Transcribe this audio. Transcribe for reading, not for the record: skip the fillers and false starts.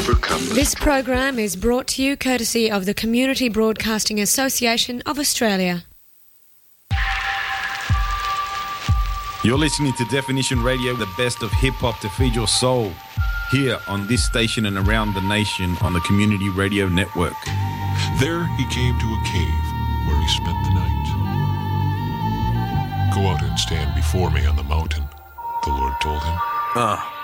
overcome. This program is brought to you courtesy of the Community Broadcasting Association of Australia. You're listening to Definition Radio, the best of hip-hop to feed your soul, here on this station and around the nation on the Community Radio Network. There he came to a cave where he spent the night. Go out and stand before me on the mountain, the Lord told him.